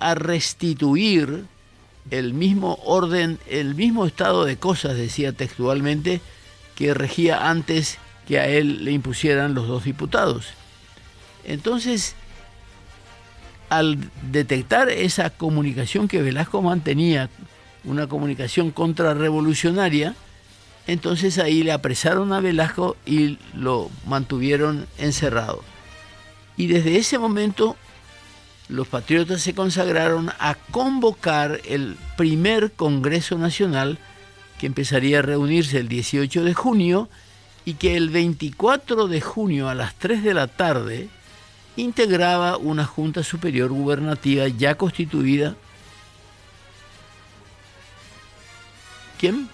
a restituir el mismo orden, el mismo estado de cosas, decía textualmente, que regía antes que a él le impusieran los 2 diputados. Entonces, al detectar esa comunicación que Velasco mantenía, una comunicación contrarrevolucionaria, entonces ahí le apresaron a Velasco y lo mantuvieron encerrado. Y desde ese momento los patriotas se consagraron a convocar el primer Congreso Nacional, que empezaría a reunirse el 18 de junio y que el 24 de junio a las 3 de la tarde integraba una Junta Superior Gubernativa ya constituida. ¿Quién?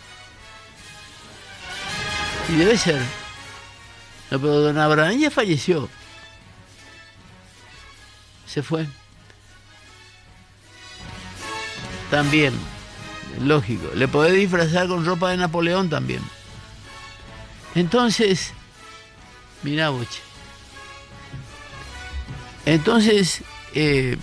Y debe ser. No, pero don Abraham ya falleció. Se fue. También, lógico. Le podés disfrazar con ropa de Napoleón también. Entonces, mirá, boche. Entonces, el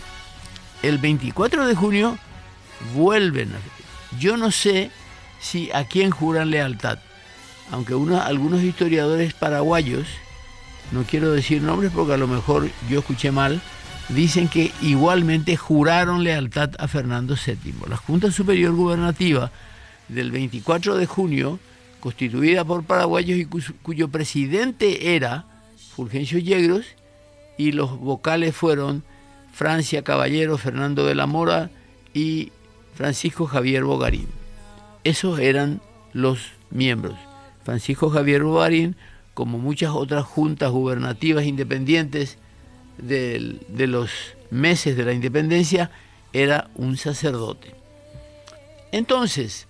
24 de junio vuelven. Yo no sé si a quién juran lealtad, aunque algunos historiadores paraguayos, no quiero decir nombres porque a lo mejor yo escuché mal, dicen que igualmente juraron lealtad a Fernando VII. La Junta Superior Gubernativa del 24 de junio, constituida por paraguayos y cuyo presidente era Fulgencio Yegros, y los vocales fueron Francia Caballero, Fernando de la Mora y Francisco Javier Bogarín. Esos eran los miembros. Francisco Javier Bogarín, como muchas otras juntas gubernativas independientes de los meses de la independencia, era un sacerdote. Entonces,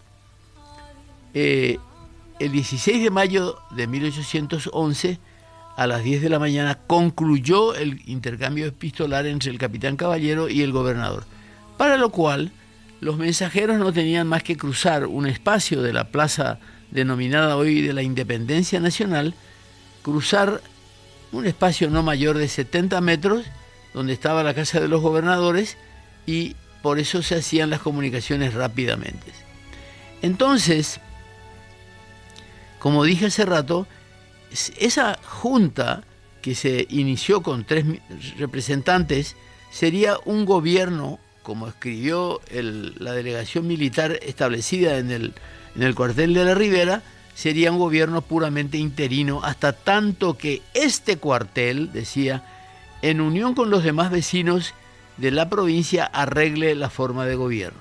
el 16 de mayo de 1811, a las 10 de la mañana, concluyó el intercambio epistolar entre el capitán Caballero y el gobernador, para lo cual los mensajeros no tenían más que cruzar un espacio de la plaza denominada hoy de la Independencia Nacional, cruzar un espacio no mayor de 70 metros, donde estaba la casa de los gobernadores, y por eso se hacían las comunicaciones rápidamente. Entonces, como dije hace rato, esa junta que se inició con 3 representantes sería un gobierno, como escribió la delegación militar establecida en el cuartel de la Ribera, sería un gobierno puramente interino, hasta tanto que este cuartel, decía, en unión con los demás vecinos de la provincia, arregle la forma de gobierno.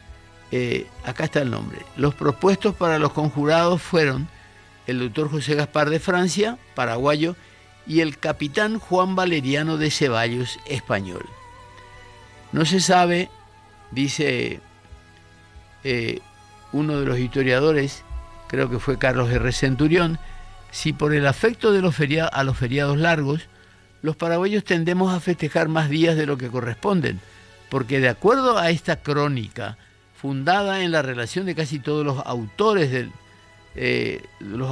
Acá está el nombre. Los propuestos para los conjurados fueron el doctor José Gaspar de Francia, paraguayo, y el capitán Juan Valeriano de Ceballos, español. No se sabe, dice uno de los historiadores, creo que fue Carlos R. Centurión, si por el afecto de a los feriados largos, los paraguayos tendemos a festejar más días de lo que corresponden, porque de acuerdo a esta crónica, fundada en la relación de casi todos los autores de los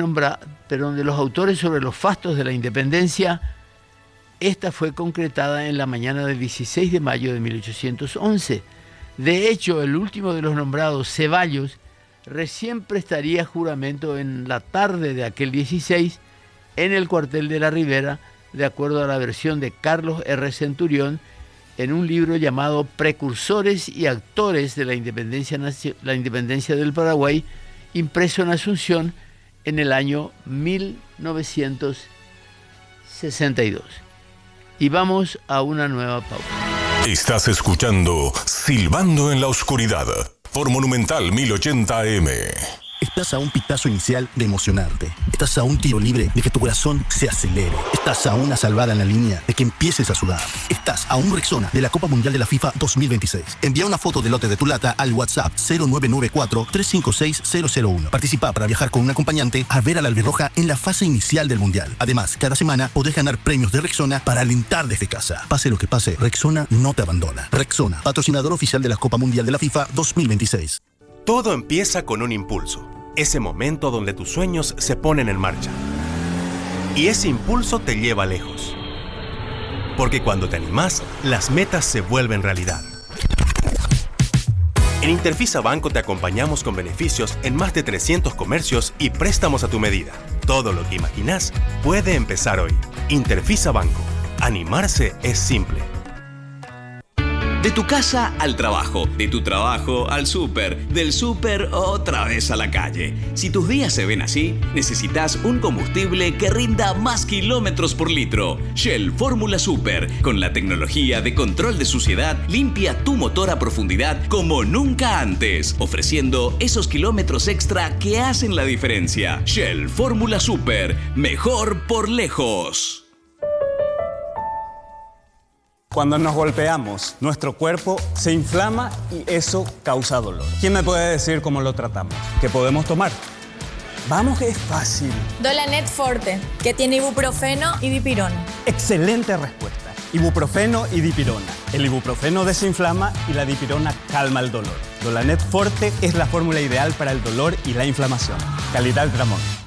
autores sobre los fastos de la independencia, esta fue concretada en la mañana del 16 de mayo de 1811. De hecho, el último de los nombrados, Ceballos, recién prestaría juramento en la tarde de aquel 16 en el cuartel de la Ribera, de acuerdo a la versión de Carlos R. Centurión, en un libro llamado Precursores y Actores de la Independencia del Paraguay, impreso en Asunción en el año 1962. Y vamos a una nueva pausa. Estás escuchando Silbando en la Oscuridad por Monumental 1080 AM. Estás a un pitazo inicial de emocionarte. Estás a un tiro libre de que tu corazón se acelere. Estás a una salvada en la línea de que empieces a sudar. Estás a un Rexona de la Copa Mundial de la FIFA 2026. Envía una foto del lote de tu lata al WhatsApp 0994-356-001. Participa para viajar con un acompañante a ver a la albirroja en la fase inicial del Mundial. Además, cada semana podés ganar premios de Rexona para alentar desde casa. Pase lo que pase, Rexona no te abandona. Rexona, patrocinador oficial de la Copa Mundial de la FIFA 2026. Todo empieza con un impulso, ese momento donde tus sueños se ponen en marcha. Y ese impulso te lleva lejos. Porque cuando te animás, las metas se vuelven realidad. En Interfisa Banco te acompañamos con beneficios en más de 300 comercios y préstamos a tu medida. Todo lo que imaginás puede empezar hoy. Interfisa Banco. Animarse es simple. De tu casa al trabajo, de tu trabajo al súper, del súper otra vez a la calle. Si tus días se ven así, necesitas un combustible que rinda más kilómetros por litro. Shell Fórmula Super, con la tecnología de control de suciedad, limpia tu motor a profundidad como nunca antes, ofreciendo esos kilómetros extra que hacen la diferencia. Shell Fórmula Super, mejor por lejos. Cuando nos golpeamos, nuestro cuerpo se inflama y eso causa dolor. ¿Quién me puede decir cómo lo tratamos? ¿Qué podemos tomar? Vamos que es fácil. Dolanet Forte, que tiene ibuprofeno y dipirona. Excelente respuesta. Ibuprofeno y dipirona. El ibuprofeno desinflama y la dipirona calma el dolor. Dolanet Forte es la fórmula ideal para el dolor y la inflamación. Calidad Ultramont.